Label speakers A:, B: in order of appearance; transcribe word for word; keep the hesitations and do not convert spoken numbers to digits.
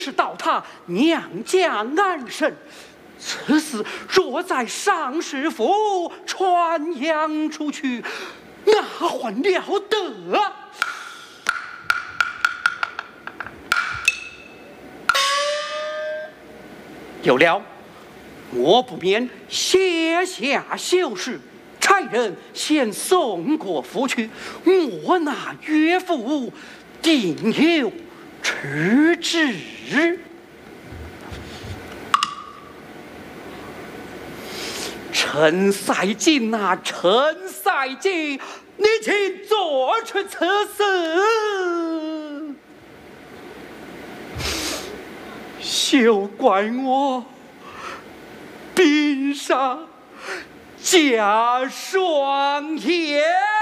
A: 是到他娘家安身。此事若在上士府传扬出去，那还了得！有了，我不免卸下绣饰，差人先送过府去。我那岳父定有迟旨。陈赛金呐，陈赛金，你请做出此事。休怪我鬓上加霜颜。